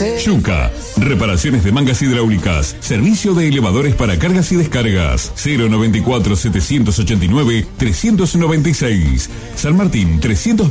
Yuca, reparaciones de mangas hidráulicas, servicio de elevadores para cargas y descargas. 094-789-396. San Martín 320.